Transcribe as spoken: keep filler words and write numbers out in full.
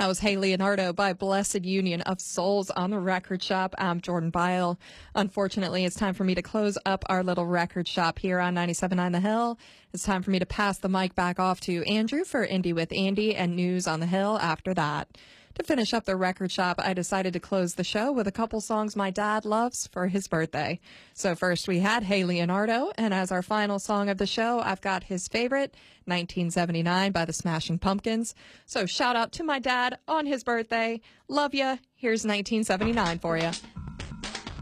That was Hey Leonardo by Blessed Union of Souls on the Record Shop. I'm Jordan Byle. Unfortunately, it's time for me to close up our little record shop here on ninety-seven point nine The Hill. It's time for me to pass the mic back off to Andrew for Indie with Andy and News on the Hill after that. To finish up the record shop, I decided to close the show with a couple songs my dad loves for his birthday. So first we had Hey Leonardo, and as our final song of the show, I've got his favorite, nineteen seventy-nine by the Smashing Pumpkins. So shout out to my dad on his birthday. Love ya. Here's nineteen seventy-nine for you.